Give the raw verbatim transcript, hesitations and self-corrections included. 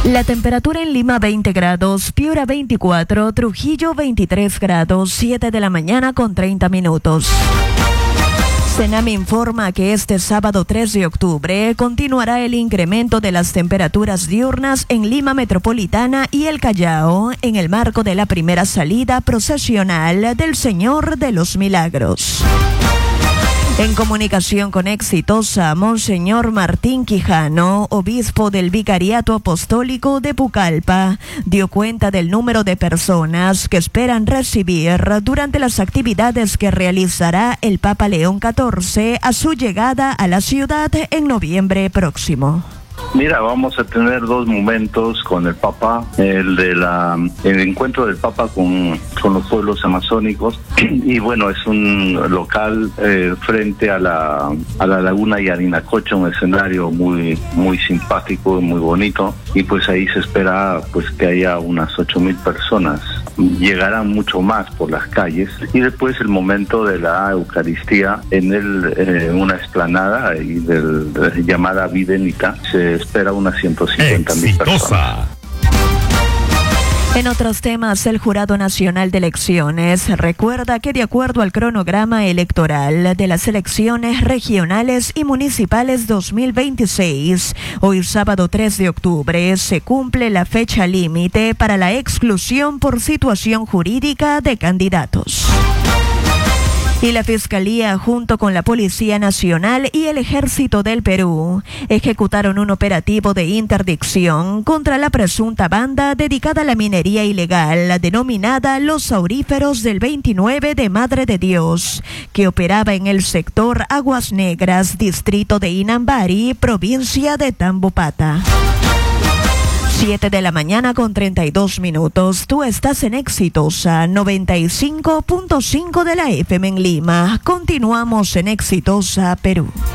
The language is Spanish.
La temperatura en Lima veinte grados, Piura veinticuatro, Trujillo veintitrés grados, siete de la mañana con treinta minutos. Senam informa que este sábado tres de octubre continuará el incremento de las temperaturas diurnas en Lima Metropolitana y el Callao en el marco de la primera salida procesional del Señor de los Milagros. En comunicación con Exitosa, Monseñor Martín Quijano, obispo del Vicariato Apostólico de Pucallpa, dio cuenta del número de personas que esperan recibir durante las actividades que realizará el Papa León catorce a su llegada a la ciudad en noviembre próximo. Mira, vamos a tener dos momentos con el Papa, el de la el encuentro del Papa con, con los pueblos amazónicos, y bueno, es un local eh, frente a la a la laguna Yarinacocha, un escenario muy muy simpático, muy bonito, y pues ahí se espera pues que haya unas ocho mil personas. Llegarán mucho más por las calles, y después el momento de la Eucaristía en el eh, una explanada y del, de, llamada Vidénica. Se espera unas ciento cincuenta mil personas. En otros temas, el Jurado Nacional de Elecciones recuerda que de acuerdo al cronograma electoral de las elecciones regionales y municipales dos mil veintiséis, hoy sábado tres de octubre se cumple la fecha límite para la exclusión por situación jurídica de candidatos. Y la Fiscalía, junto con la Policía Nacional y el Ejército del Perú, ejecutaron un operativo de interdicción contra la presunta banda dedicada a la minería ilegal, denominada Los Auríferos del veintinueve de Madre de Dios, que operaba en el sector Aguas Negras, distrito de Inambari, provincia de Tambopata. siete de la mañana con treinta y dos minutos. Tú estás en Exitosa noventa y cinco punto cinco de la F M en Lima. Continuamos en Exitosa, Perú.